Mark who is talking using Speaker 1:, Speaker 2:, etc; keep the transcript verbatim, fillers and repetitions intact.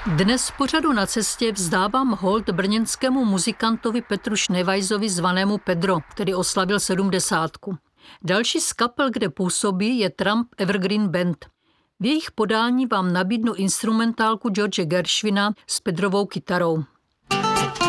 Speaker 1: Dnes v pořadu Na cestě vzdávám hold brněnskému muzikantovi Petru Šněvajzovi zvanému Pedro, který oslavil sedmdesátku. Další z kapel, kde působí, je Trump Evergreen Band. V jejich podání vám nabídnu instrumentálku George Gershwina s Pedrovou kytarou.